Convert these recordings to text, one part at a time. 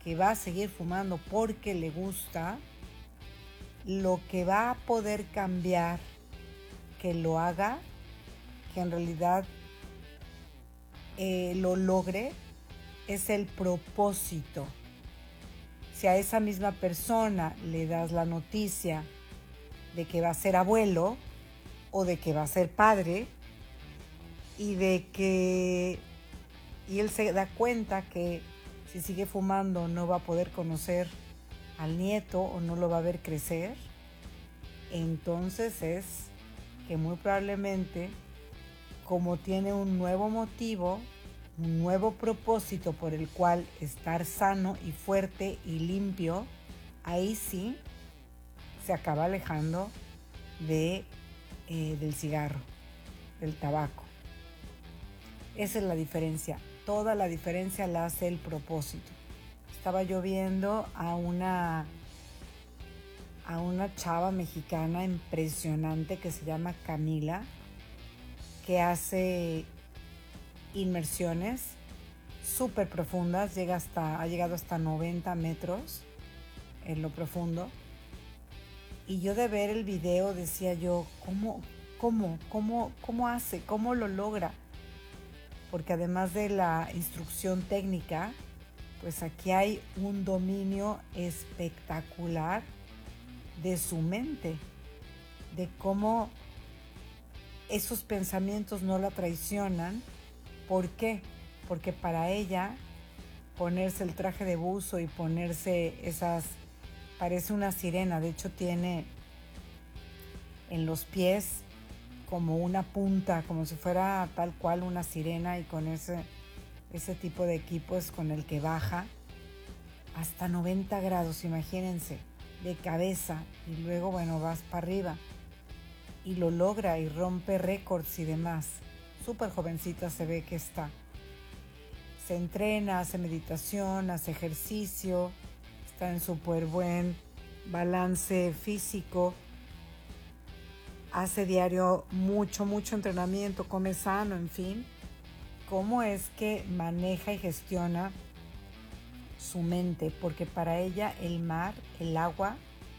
que va a seguir fumando porque le gusta, lo que va a poder cambiar que lo haga, que en realidad lo logre, es el propósito. Si a esa misma persona le das la noticia de que va a ser abuelo o de que va a ser padre y él se da cuenta que si sigue fumando no va a poder conocer al nieto o no lo va a ver crecer, entonces es que muy probablemente, como tiene un nuevo motivo, un nuevo propósito por el cual estar sano y fuerte y limpio, ahí sí se acaba alejando del cigarro, del tabaco. Esa es la diferencia. Toda la diferencia la hace el propósito. Estaba yo viendo a una chava mexicana impresionante que se llama Camila, que hace inmersiones súper profundas, ha llegado hasta 90 metros en lo profundo. Y yo de ver el video decía yo, ¿cómo hace? ¿Cómo lo logra? Porque además de la instrucción técnica, pues aquí hay un dominio espectacular de su mente, de cómo esos pensamientos no la traicionan. ¿Por qué? Porque para ella ponerse el traje de buzo y ponerse parece una sirena. De hecho tiene en los pies como una punta, como si fuera tal cual una sirena, y con ese tipo de equipo es con el que baja hasta 90 grados, imagínense, de cabeza, y luego, bueno, vas para arriba y lo logra y rompe récords y demás. Súper jovencita se ve que está. Se entrena, hace meditación, hace ejercicio, está en súper buen balance físico, hace diario mucho entrenamiento, come sano, en fin. ¿Cómo es que maneja y gestiona su mente? Porque para ella el mar, el agua,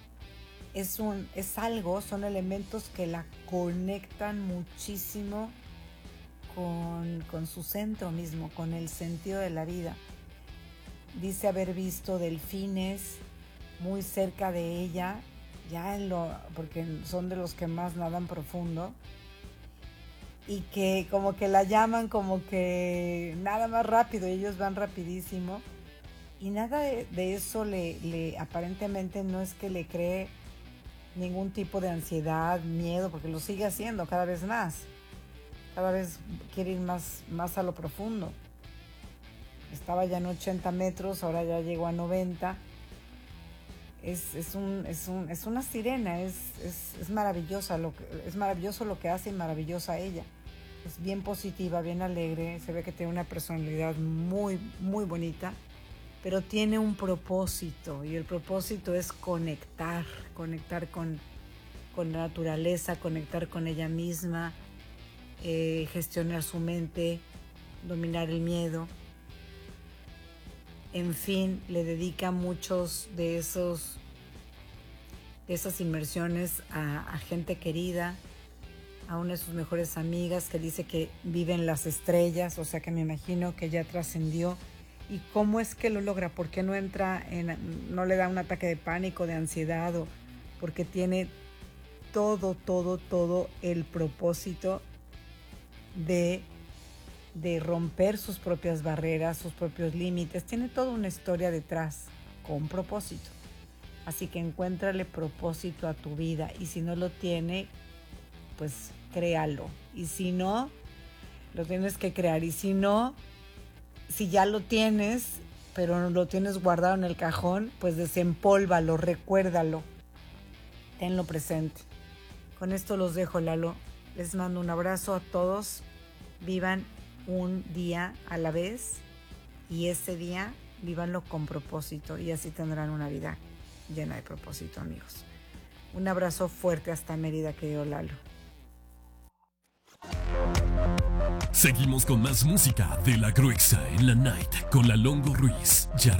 son elementos que la conectan muchísimo con su centro mismo, con el sentido de la vida. Dice haber visto delfines muy cerca de ella, porque son de los que más nadan profundo, y que como que la llaman como que nada más rápido, ellos van rapidísimo, y nada de eso le aparentemente no es que le cree ningún tipo de ansiedad, miedo, porque lo sigue haciendo cada vez más. Cada vez quiere ir más a lo profundo. Estaba ya en 80 metros, ahora ya llegó a 90. Es una sirena, es maravillosa, es maravilloso lo que hace y maravillosa ella. Es bien positiva, bien alegre, se ve que tiene una personalidad muy bonita, pero tiene un propósito, y el propósito es conectar con la naturaleza, conectar con ella misma, gestionar su mente, dominar el miedo. En fin, le dedica muchos de esas inmersiones a gente querida, a una de sus mejores amigas que dice que vive en las estrellas, o sea que me imagino que ya trascendió. ¿Y cómo es que lo logra? ¿Por qué no le da un ataque de pánico, de ansiedad? Porque tiene todo el propósito de romper sus propias barreras, sus propios límites. Tiene toda una historia detrás, con propósito. Así que encuéntrale propósito a tu vida, y si no lo tiene, pues créalo. Y si no, lo tienes que crear. Y si no, si ya lo tienes, pero lo tienes guardado en el cajón, pues desempólvalo, recuérdalo, tenlo presente. Con esto los dejo, Lalo. Les mando un abrazo a todos. Vivan un día a la vez, y ese día vívanlo con propósito, y así tendrán una vida llena de propósito, amigos. Un abrazo fuerte hasta Mérida, querido Lalo. Seguimos con más música de La Gruesa en la Night con la Longo Ruiz. Ya